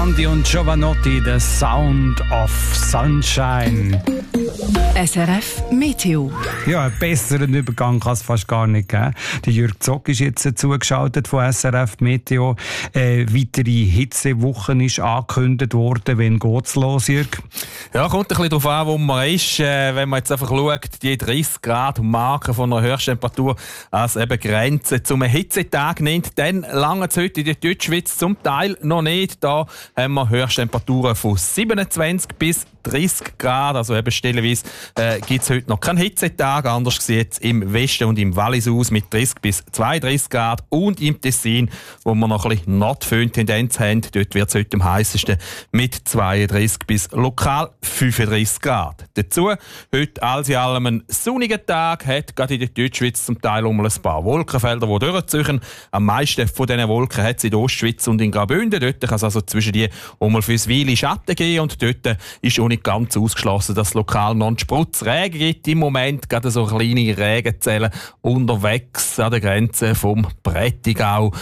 Andy und Giovanotti, The Sound of Sunshine. SRF Meteo. Ja, einen besseren Übergang kann es fast gar nicht geben. Der Jürg Zock ist jetzt zugeschaltet von SRF Meteo. Weitere Hitzewochen ist angekündigt worden. Wann geht's los, Jürg? Ja, kommt ein bisschen darauf an, wo man ist. Wenn man jetzt einfach schaut, die 30 Grad Marke von einer Höchsttemperatur als eben Grenze zum Hitzetag nimmt, dann lange es heute in der Deutschschweiz zum Teil noch nicht. Da haben wir Höchsttemperaturen von 27 bis 30 Grad, also eben stellenweise gibt es heute noch keinen Hitzetag. Anders sieht es im Westen und im Wallis aus mit 30 bis 32 Grad und im Tessin, wo wir noch ein bisschen Nordföhn-Tendenz haben. Dort wird es heute am heißesten mit 32 bis lokal 35 Grad. Dazu heute alles in allem ein sonniger Tag, hat gerade in der Deutschschweiz zum Teil um ein paar Wolkenfelder, die durchziehen. Am meisten von diesen Wolken hat es in der Ostschweiz und in Graubünden. Dort kann es also zwischen die um fürs Weile Schatten geben und dort ist auch nicht ganz ausgeschlossen, dass es lokal noch einen Sputzregen gibt. Im Moment gerade so kleine Regenzellen unterwegs an der Grenze vom Prättigau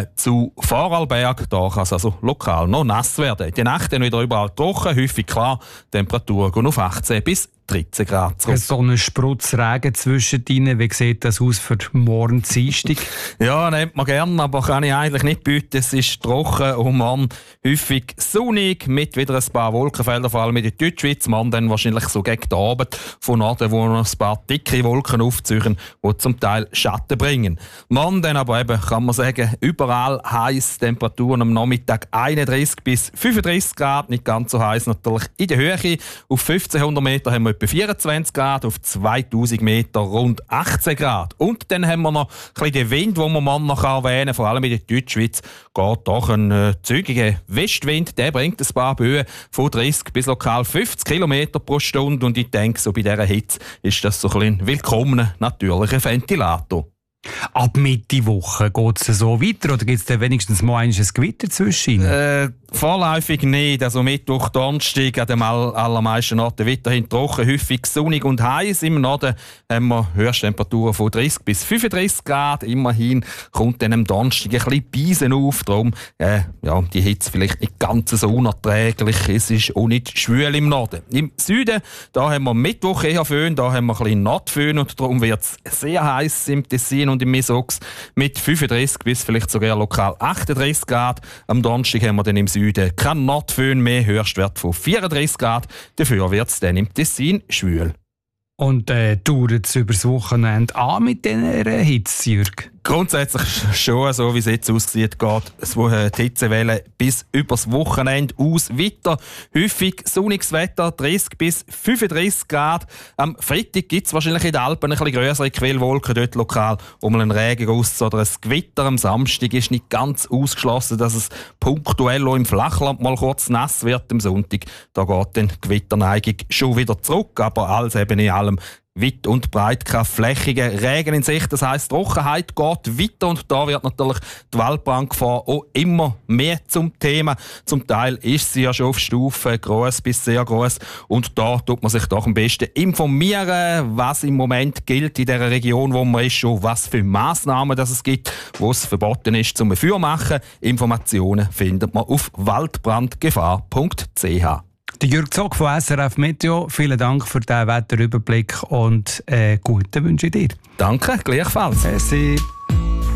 zu Vorarlberg. Da kann es also lokal noch nass werden. Die Nacht dann wieder überall trocken, häufig klar. Temperaturen gehen auf 18 bis 13 Grad zurück. So einen Sputzregen zwischendrin, wie sieht das aus für morgen Dienstag? Ja, nimmt man gerne, aber kann ich eigentlich nicht bieten. Es ist trocken und morgen häufig sonnig mit wieder ein paar Wolkenfelder, vor allem in der Deutschschweiz. Morgen dann wahrscheinlich so gegen den Abend von Norden, wo noch ein paar dicke Wolken aufziehen, die zum Teil Schatten bringen. Morgen dann aber eben, kann man sagen, überall heiß, Temperaturen am Nachmittag 31 bis 35 Grad, nicht ganz so heiß natürlich in der Höhe. Auf 1500 Meter haben wir etwa 24 Grad, auf 2000 Meter rund 18 Grad. Und dann haben wir noch ein bisschen den Wind, den man noch erwähnen kann. Vor allem in der Deutschschweiz geht doch ein zügiger Westwind. Der bringt ein paar Böen von 30 bis lokal 50 km pro Stunde. Und ich denke, so bei dieser Hitze ist das so ein willkommener natürlicher Ventilator. Ab Mitte Woche geht es so weiter oder gibt es dann wenigstens mal ein Gewitter zwischen? Vorläufig nicht. Also Mittwoch, Donnerstag an den allermeisten Orten weiterhin trocken, häufig sonnig und heiß. Im Norden haben wir Höchsttemperaturen von 30 bis 35 Grad. Immerhin kommt dann am Donnerstag ein bisschen Beisen auf. Darum die Hitze vielleicht nicht ganz so unerträglich. Es ist auch nicht schwül im Norden. Im Süden da haben wir Mittwoch eher Föhn, da haben wir ein bisschen Nordföhn und darum wird es sehr heiß im Tessin und im Misox mit 35 bis vielleicht sogar lokal 38 Grad. Am Donnerstag haben wir dann im Süden kein Nordföhn mehr, Höchstwert von 34 Grad. Dafür wird es dann im Tessin schwül. Und dauert es über das Wochenende an mit dieser Hitze, Jürg? Grundsätzlich schon, so wie es jetzt aussieht, geht die Hitzewelle bis übers Wochenende aus weiter. Häufig sonniges Wetter, 30 bis 35 Grad. Am Freitag gibt es wahrscheinlich in den Alpen ein bisschen grössere Quellwolken, dort lokal um einen Regenguss oder ein Gewitter. Am Samstag ist nicht ganz ausgeschlossen, dass es punktuell auch im Flachland mal kurz nass wird am Sonntag. Da geht dann die Gewitterneigung schon wieder zurück, aber alles eben in allem weit und breit kein flächiger Regen in Sicht. Das heisst, Trockenheit geht weiter und da wird natürlich die Waldbrandgefahr auch immer mehr zum Thema. Zum Teil ist sie ja schon auf Stufe gross bis sehr gross und da tut man sich doch am besten informieren, was im Moment gilt in der Region, wo man ist, schon was für Massnahmen das es gibt, wo es verboten ist zum Feuer machen. Informationen findet man auf waldbrandgefahr.ch. Der Jürg Zock von SRF Meteo, vielen Dank für diesen Wetterüberblick und guten wünsche ich dir. Danke, gleichfalls. Merci.